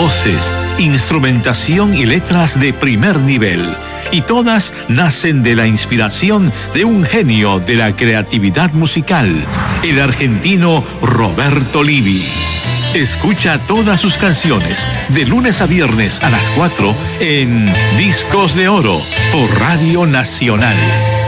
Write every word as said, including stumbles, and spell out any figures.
Voces, instrumentación y letras de primer nivel. Y todas nacen de la inspiración de un genio de la creatividad musical, el argentino Roberto Livi. Escucha todas sus canciones de lunes a viernes a las cuatro en Discos de Oro por Radio Nacional.